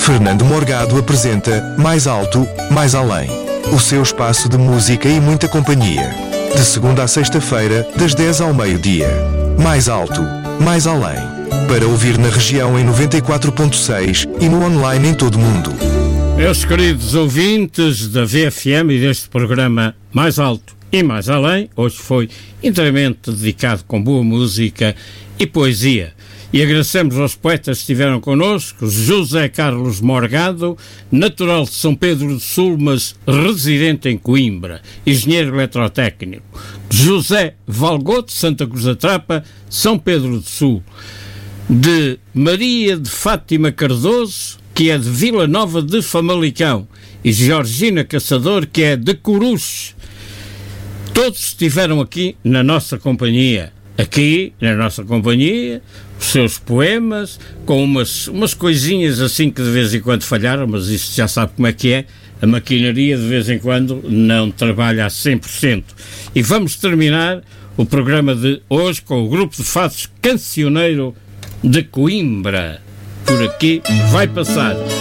Fernando Morgado apresenta Mais Alto, Mais Além. O seu espaço de música e muita companhia. De segunda a sexta-feira, das 10 ao meio-dia. Mais Alto, Mais Além. Para ouvir na região em 94.6 e no online em todo o mundo. Meus queridos ouvintes da VFM e deste programa Mais Alto e Mais Além, hoje foi inteiramente dedicado com boa música e poesia. E agradecemos aos poetas que estiveram connosco: José Carlos Morgado, natural de São Pedro do Sul, mas residente em Coimbra, engenheiro eletrotécnico; José Valgote, Santa Cruz da Trapa, São Pedro do Sul; de Maria de Fátima Cardoso, que é de Vila Nova de Famalicão, e Georgina Caçador, que é de Coruche. Todos estiveram aqui na nossa companhia. Os seus poemas, com umas coisinhas assim que de vez em quando falharam, mas isto já sabe como é que é, a maquinaria de vez em quando não trabalha a 100%. E vamos terminar o programa de hoje com o grupo de fados Cancioneiro de Coimbra. Por aqui vai passar